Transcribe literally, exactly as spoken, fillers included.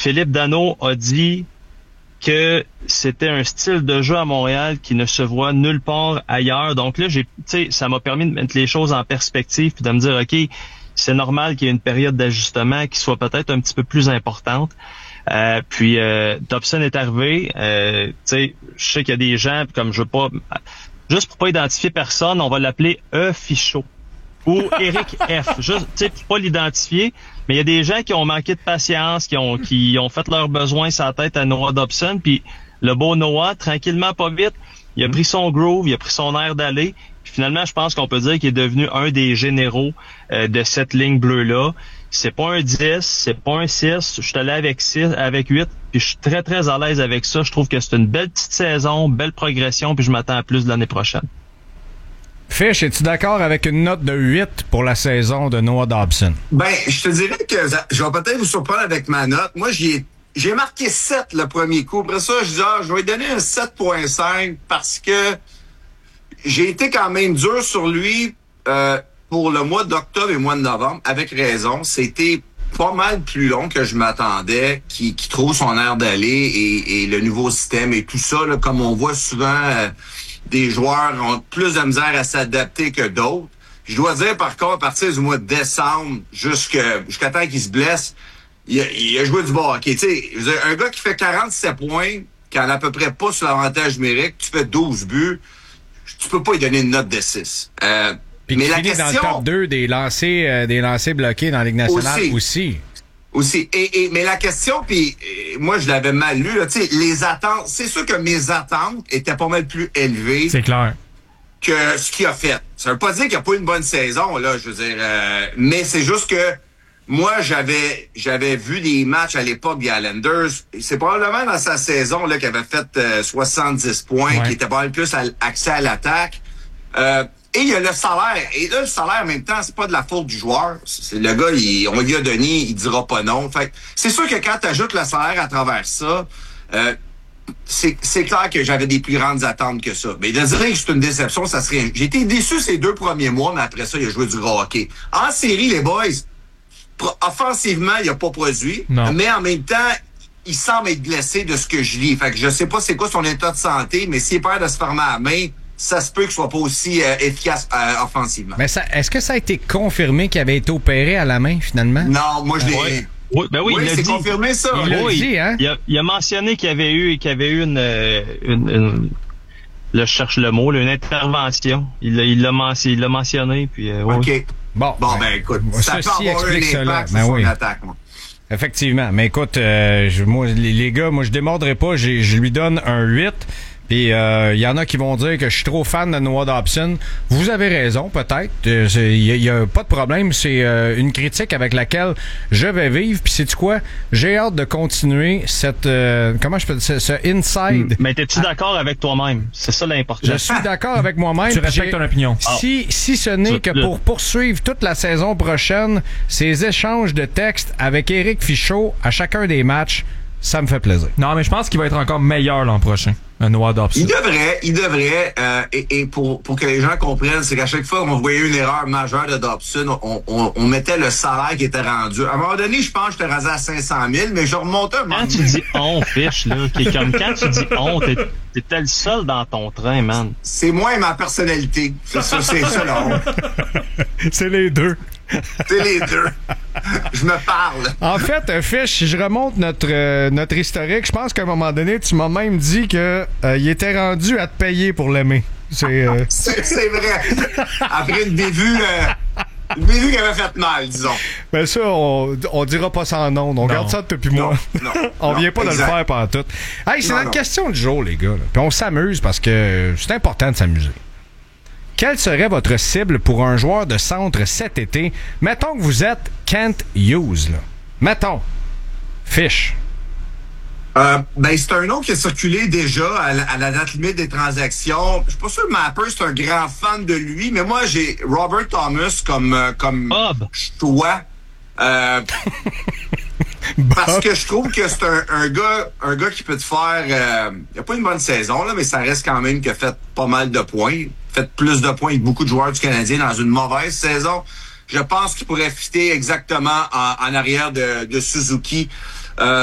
Philippe Danault a dit que c'était un style de jeu à Montréal qui ne se voit nulle part ailleurs. Donc là, j'ai, tu sais, ça m'a permis de mettre les choses en perspective puis de me dire, OK, c'est normal qu'il y ait une période d'ajustement qui soit peut-être un petit peu plus importante. Euh, puis euh, Dobson est arrivé. Euh, tu sais, je sais qu'il y a des gens, comme je veux pas, juste pour pas identifier personne, on va l'appeler E. Fichot ou Eric F. Juste, tu sais, pour pas l'identifier. Mais il y a des gens qui ont manqué de patience, qui ont qui ont fait leurs besoins sur la tête à Noah Dobson, puis le beau Noah, tranquillement, pas vite, il a pris son groove, il a pris son air d'aller, puis finalement, je pense qu'on peut dire qu'il est devenu un des généraux euh, de cette ligne bleue-là. C'est pas un dix, c'est pas un six, je suis allé avec six, avec huit, puis je suis très, très à l'aise avec ça. Je trouve que c'est une belle petite saison, belle progression, puis je m'attends à plus de l'année prochaine. Fish, es-tu d'accord avec une note de huit pour la saison de Noah Dobson? Ben, je te dirais que je vais peut-être vous surprendre avec ma note. Moi, j'ai j'ai marqué sept le premier coup. Après ça, je dis, ah, je vais lui donner un sept virgule cinq parce que j'ai été quand même dur sur lui euh, pour le mois d'octobre et le mois de novembre, avec raison. C'était pas mal plus long que je m'attendais, qui, qui trouve son air d'aller et, et le nouveau système et tout ça, là, comme on voit souvent... Euh, des joueurs ont plus de misère à s'adapter que d'autres. Je dois dire, par contre, à partir du mois de décembre, jusqu'à, jusqu'à temps qu'il se blesse, il a, il a joué du bon hockey. Tu sais, un gars qui fait quarante-sept points, qui en a à peu près pas sur l'avantage numérique, tu fais douze buts, tu peux pas lui donner une note de six. Euh, Puis mais la question... dans le top deux des lancers, euh, des lancers bloqués dans la Ligue nationale aussi. aussi. Aussi. Et, et, mais la question, puis moi, je l'avais mal lu, tu sais, les attentes, c'est sûr que mes attentes étaient pas mal plus élevées. C'est clair. Que ce qu'il a fait. Ça veut pas dire qu'il n'y a pas eu une bonne saison, là, je veux dire, euh, mais c'est juste que moi, j'avais j'avais vu des matchs à l'époque des Islanders. C'est probablement dans sa saison là qu'il avait fait euh, soixante-dix points, ouais. Qui était pas mal plus à, accès à l'attaque. Euh, Et il y a le salaire. Et là, le salaire, en même temps, c'est pas de la faute du joueur. C'est le gars, il, on lui a donné, il dira pas non. Fait c'est sûr que quand tu ajoutes le salaire à travers ça, euh, c'est, c'est clair que j'avais des plus grandes attentes que ça. Mais de dire que c'est une déception, ça serait... J'ai été déçu ces deux premiers mois, mais après ça, il a joué du gros hockey. En série, les boys, offensivement, il a pas produit. Non. Mais en même temps, il semble être blessé de ce que je lis. Fait que je sais pas c'est quoi son état de santé, mais s'il est peur de se fermer à la main, ça se peut qu'il soit pas aussi euh, efficace euh, offensivement. Mais ça, est-ce que ça a été confirmé qu'il avait été opéré à la main, finalement? Non, moi, je l'ai... Ouais. Oui, ben oui, oui il c'est dit. confirmé, ça. Il l'a oui, dit, hein? Il a, il a mentionné qu'il y avait eu, qu'il y avait eu une, une, une là, je cherche le mot, là, une intervention. Il l'a, il l'a, mentionné, il l'a mentionné, puis... Euh, OK. Oui. Bon, bon, ben, écoute, ça peut avoir un impact sur ben son oui. attaque, moi. Effectivement. Mais écoute, euh, je, moi, les, les gars, moi, je démordrai pas. J'ai, je lui donne un huit. Puis il euh, y en a qui vont dire que je suis trop fan de Noah Dobson. Vous avez raison, peut-être. Il euh, y, y a pas de problème. C'est euh, une critique avec laquelle je vais vivre. Puis c'est quoi? J'ai hâte de continuer cette euh, comment je peux dire ce inside. Mais t'es-tu ah. d'accord avec toi-même? C'est ça l'important. Je suis d'accord avec moi-même. Tu respectes ton opinion. Si si ce n'est que pour poursuivre toute la saison prochaine, ces échanges de textes avec Éric Fichot à chacun des matchs, ça me fait plaisir. Non, mais je pense qu'il va être encore meilleur l'an prochain. Noah Dobson. Il devrait, il devrait, euh, et, et pour, pour que les gens comprennent, c'est qu'à chaque fois qu'on voyait une erreur majeure de Dobson, on, on, on mettait le salaire qui était rendu. À un moment donné, je pense que j'étais rasé à cinq cent mille, mais je remontais un moment. Quand tu dis on, Fish, là, qui est comme quand tu dis on, t'es, t'étais le seul dans ton train, man. C'est moi et ma personnalité. C'est ça, c'est ça, la honte. C'est les deux. C'est les deux. Je me parle. En fait, Fish, si je remonte notre euh, notre historique, je pense qu'à un moment donné, tu m'as même dit que euh, il était rendu à te payer pour l'aimer. C'est, euh... c'est, c'est vrai. Après une bévue, euh, une bévue qui avait fait mal, disons. Ben ça, on, on dira pas ça en ondes. On non. garde ça depuis moi. Non, on non, vient pas exact. de le faire pendant tout. Hey, c'est non, notre non. question du jour, les gars. Là. Puis on s'amuse parce que c'est important de s'amuser. Quelle serait votre cible pour un joueur de centre cet été? Mettons que vous êtes Kent Hughes, là. Mettons. Fish. Euh, ben, c'est un nom qui a circulé déjà à la, à la date limite des transactions. Je suis pas sûr que Mapper, c'est un grand fan de lui, mais moi, j'ai Robert Thomas comme, euh, comme choix. Euh, parce que je trouve que c'est un, un gars un gars qui peut te faire... Euh, il a pas une bonne saison, là, mais ça reste quand même qu'il a fait pas mal de points. Fait plus de points que beaucoup de joueurs du Canadien dans une mauvaise saison. Je pense qu'il pourrait fitter exactement en, en arrière de, de Suzuki. Euh,